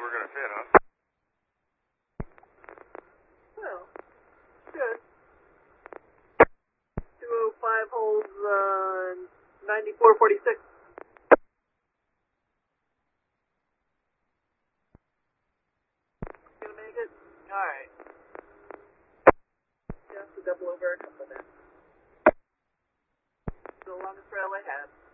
we're going to fit, huh? Well, good. 205 holds 9446. Gonna make it? Alright. Yeah, it's a double over a couple of minutes. The longest rail I had.